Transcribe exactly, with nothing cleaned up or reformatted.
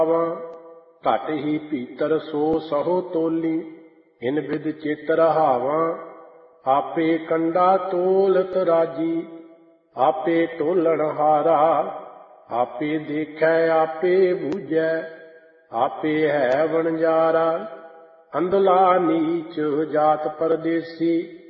ਘਟ ਹੀ ਭੀਤਰ ਸੋ ਸਹੋ ਤੋਲੀ, ਇਨ ਵਿਦ ਚਿਤ ਰਹਾਵਾਂ। ਆਪੇ ਕੰਡਾ ਤੋਲਤ ਰਾਜੀ, ਆਪੇ ਟੋਲਣ ਹਾਰਾ। ਆਪੇ ਦੇਖੈ ਆਪੇ ਬੂਝੈ, ਆਪੇ ਹੈ ਵਣਜਾਰਾ। ਅੰਧਲਾ ਨੀਚ ਜਾਤ ਪਰਦੇਸੀ,